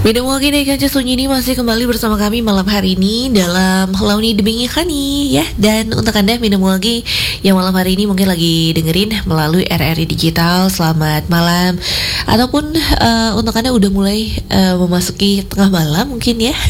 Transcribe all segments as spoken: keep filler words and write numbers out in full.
Beda mungkin nih Kanca Sunyi ini masih kembali bersama kami malam hari ini dalam Launi Debingi Khani ya. Dan untuk Anda minum lagi yang malam hari ini mungkin lagi dengerin melalui R R I Digital, selamat malam. Ataupun uh, untuk Anda udah mulai uh, memasuki tengah malam mungkin ya.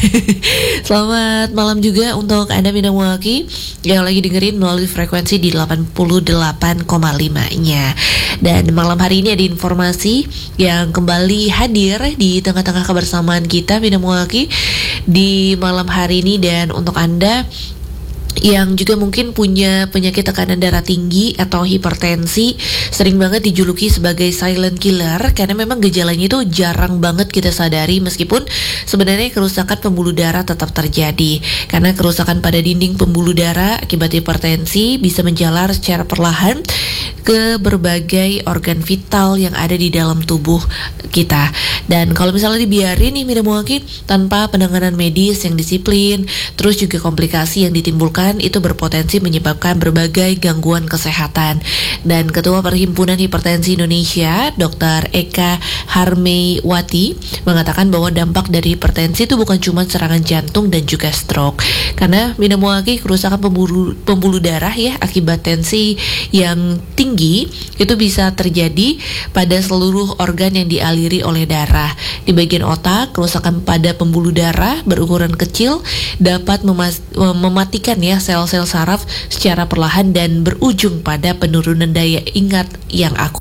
Selamat malam juga untuk Anda minum lagi yang lagi dengerin melalui frekuensi di delapan puluh delapan koma lima nya. Dan malam hari ini ada informasi yang kembali hadir di tengah-tengah kebersamaan kita Bina Muwaki di malam hari ini. Dan untuk Anda yang juga mungkin punya penyakit tekanan darah tinggi atau hipertensi, sering banget dijuluki sebagai silent killer karena memang gejalanya itu jarang banget kita sadari, meskipun sebenarnya kerusakan pembuluh darah tetap terjadi. Karena kerusakan pada dinding pembuluh darah akibat hipertensi bisa menjalar secara perlahan ke berbagai organ vital yang ada di dalam tubuh kita. Dan kalau misalnya dibiarin nih minum wakil tanpa penanganan medis yang disiplin, terus juga komplikasi yang ditimbulkan itu berpotensi menyebabkan berbagai gangguan kesehatan. Dan Ketua Perhimpunan Hipertensi Indonesia, dokter Eka Harmeiwati, mengatakan bahwa dampak dari hipertensi itu bukan cuma serangan jantung dan juga stroke. Karena minum wakil kerusakan pembuluh, pembuluh darah ya akibat tensi yang tinggi itu bisa terjadi pada seluruh organ yang dialiri oleh darah. Di bagian otak, kerusakan pada pembuluh darah berukuran kecil dapat memas- mematikan ya sel-sel saraf secara perlahan dan berujung pada penurunan daya ingat yang akut.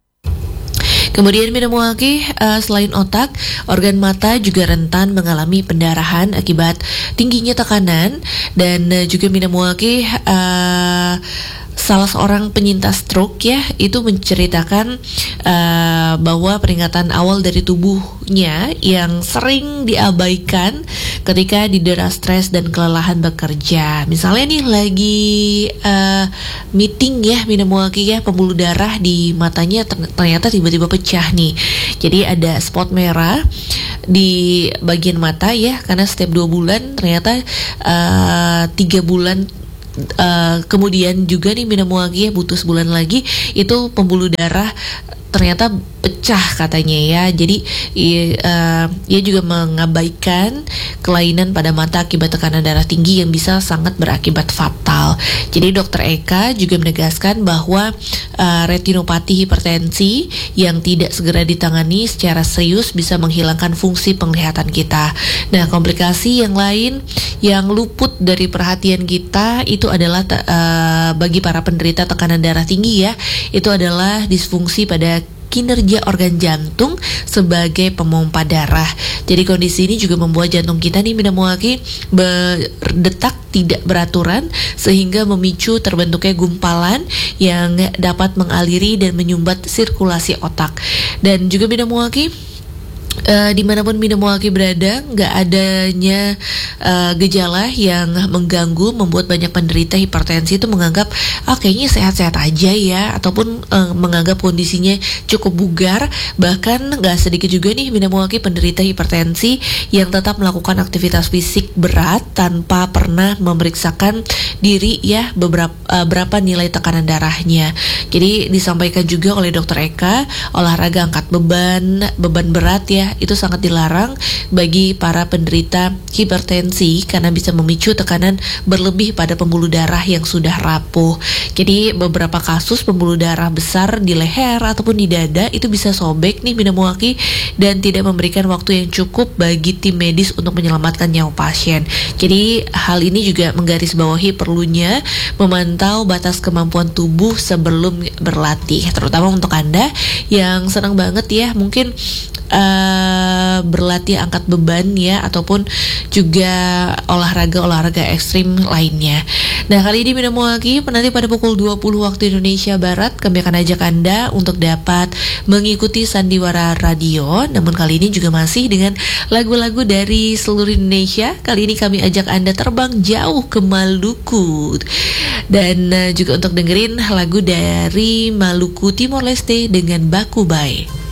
Kemudian minum wakil uh, selain otak, organ mata juga rentan mengalami pendarahan akibat tingginya tekanan. Dan uh, juga minum wakil uh, salah seorang penyintas stroke ya itu menceritakan uh, bahwa peringatan awal dari tubuhnya yang sering diabaikan ketika didera stres dan kelelahan bekerja. Misalnya nih lagi uh, meeting ya minum wakil ya, pembuluh darah di matanya ternyata tiba-tiba pecah nih. Jadi ada spot merah di bagian mata ya, karena setiap dua bulan ternyata uh, tiga bulan Uh, kemudian juga nih minum wangi ya butuh sebulan lagi itu pembuluh darah ternyata pecah katanya ya. Jadi i, uh, ia juga mengabaikan kelainan pada mata akibat tekanan darah tinggi yang bisa sangat berakibat fatal. Jadi dokter Eka juga menegaskan bahwa uh, retinopati hipertensi yang tidak segera ditangani secara serius bisa menghilangkan fungsi penglihatan kita. Nah, komplikasi yang lain yang luput dari perhatian kita itu adalah uh, bagi para penderita tekanan darah tinggi ya, itu adalah disfungsi pada kinerja organ jantung sebagai pemompa darah. Jadi kondisi ini juga membuat jantung kita nih minum wakil berdetak tidak beraturan sehingga memicu terbentuknya gumpalan yang dapat mengaliri dan menyumbat sirkulasi otak. Dan juga minum wakil Uh, dimanapun minum wakil berada, nggak adanya uh, gejala yang mengganggu membuat banyak penderita hipertensi itu menganggap ah kayaknya sehat-sehat aja ya, ataupun uh, menganggap kondisinya cukup bugar. Bahkan nggak sedikit juga nih minum wakil penderita hipertensi yang tetap melakukan aktivitas fisik berat tanpa pernah memeriksakan diri ya beberapa uh, berapa nilai tekanan darahnya. Jadi disampaikan juga oleh dokter Eka, olahraga angkat beban, beban berat ya itu sangat dilarang bagi para penderita hipertensi karena bisa memicu tekanan berlebih pada pembuluh darah yang sudah rapuh. Jadi beberapa kasus pembuluh darah besar di leher ataupun di dada itu bisa sobek nih minum wakil dan tidak memberikan waktu yang cukup bagi tim medis untuk menyelamatkan nyawa pasien. Jadi hal ini juga menggarisbawahi perlunya memantau batas kemampuan tubuh sebelum berlatih, terutama untuk Anda yang senang banget ya mungkin Uh, berlatih angkat beban ya, ataupun juga olahraga-olahraga ekstrim lainnya. Nah, kali ini minum lagi nanti pada pukul dua puluh waktu Indonesia Barat kami akan ajak Anda untuk dapat mengikuti Sandiwara Radio. Namun kali ini juga masih dengan lagu-lagu dari seluruh Indonesia. Kali ini kami ajak Anda terbang jauh ke Maluku dan uh, juga untuk dengerin lagu dari Maluku Timor Leste dengan Baku Bay.